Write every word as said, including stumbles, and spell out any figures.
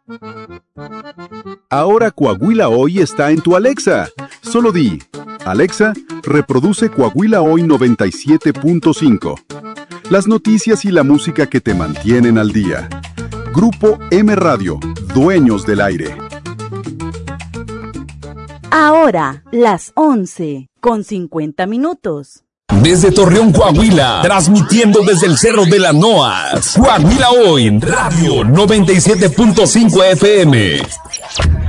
Ahora Coahuila Hoy está en tu Alexa. Solo di, Alexa, reproduce Coahuila Hoy noventa y siete punto cinco. Las noticias y la música que te mantienen al día. Grupo M Radio, dueños del aire. Ahora, las once, con cincuenta minutos. Desde Torreón, Coahuila, transmitiendo desde el Cerro de las Noas. Coahuila Hoy, Radio noventa y siete punto cinco F M.